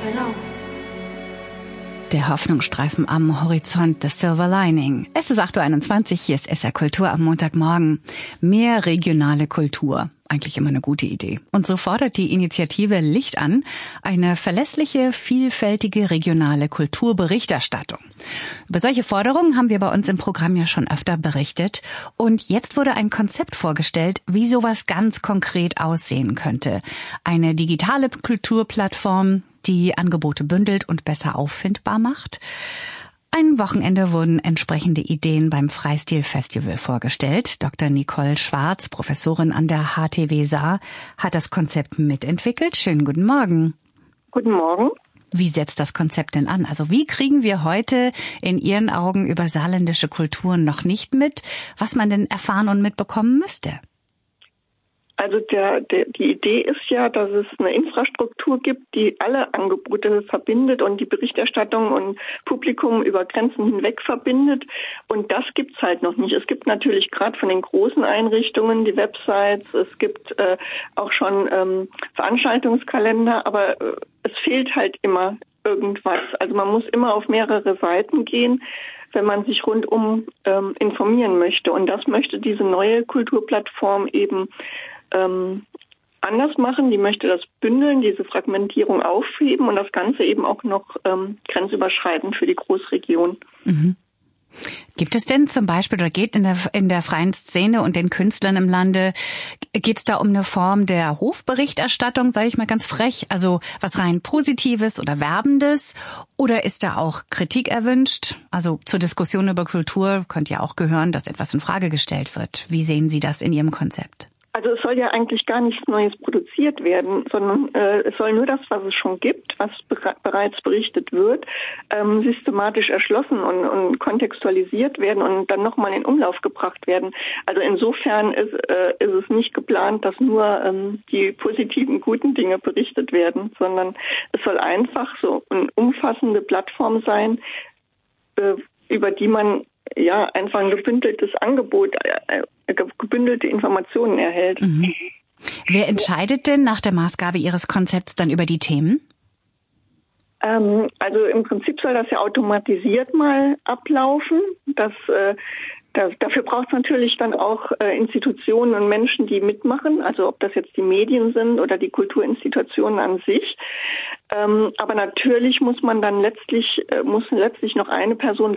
Genau. Der Hoffnungsstreifen am Horizont, the Silver Lining. Es ist 8.21 Uhr, hier ist SR Kultur am Montagmorgen. Mehr regionale Kultur. Eigentlich immer eine gute Idee. Und so fordert die Initiative Licht an eine verlässliche, vielfältige regionale Kulturberichterstattung. Über solche Forderungen haben wir bei uns im Programm ja schon öfter berichtet. Und jetzt wurde ein Konzept vorgestellt, wie sowas ganz konkret aussehen könnte. Eine digitale Kulturplattform, die Angebote bündelt und besser auffindbar macht. Ein Wochenende wurden entsprechende Ideen beim Freistil-Festival vorgestellt. Dr. Nicole Schwarz, Professorin an der HTW Saar, hat das Konzept mitentwickelt. Schönen guten Morgen. Guten Morgen. Wie setzt das Konzept denn an? Also wie kriegen wir heute in Ihren Augen über saarländische Kulturen noch nicht mit, was man denn erfahren und mitbekommen müsste? Also die Idee ist ja, dass es eine Infrastruktur gibt, die alle Angebote verbindet und die Berichterstattung und Publikum über Grenzen hinweg verbindet. Und das gibt's halt noch nicht. Es gibt natürlich gerade von den großen Einrichtungen die Websites, es gibt auch schon Veranstaltungskalender, aber es fehlt halt immer irgendwas. Also man muss immer auf mehrere Seiten gehen, wenn man sich rundum informieren möchte. Und das möchte diese neue Kulturplattform eben anders machen. Die möchte das bündeln, diese Fragmentierung aufheben und das Ganze eben auch noch grenzüberschreitend für die Großregion. Mhm. Gibt es denn zum Beispiel, oder geht in der freien Szene und den Künstlern im Lande, geht es da um eine Form der Hofberichterstattung, sage ich mal ganz frech, also was rein Positives oder Werbendes, oder ist da auch Kritik erwünscht? Also zur Diskussion über Kultur könnte ja auch gehören, dass etwas in Frage gestellt wird. Wie sehen Sie das in Ihrem Konzept? Also es soll ja eigentlich gar nichts Neues produziert werden, sondern es soll nur das, was es schon gibt, was bereits berichtet wird, systematisch erschlossen und kontextualisiert werden und dann nochmal in Umlauf gebracht werden. Also insofern ist es nicht geplant, dass nur die positiven, guten Dinge berichtet werden, sondern es soll einfach so eine umfassende Plattform sein, über die man ja einfach ein gebündeltes Angebot, gebündelte Informationen erhält. Mhm. Wer entscheidet denn nach der Maßgabe Ihres Konzepts dann über die Themen? Also im Prinzip soll das ja automatisiert mal ablaufen. Dafür braucht es natürlich dann auch Institutionen und Menschen, die mitmachen, also ob das jetzt die Medien sind oder die Kulturinstitutionen an sich. Aber natürlich muss letztlich noch eine Person